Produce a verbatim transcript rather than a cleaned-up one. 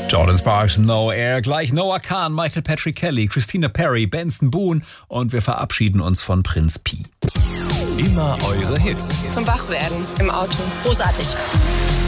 Jordan Sparks, No Air, gleich Noah Kahn, Michael Patrick Kelly, Christina Perri, Benson Boone und wir verabschieden uns von Prinz Pi. Immer eure Hits. Zum Wachwerden im Auto. Großartig.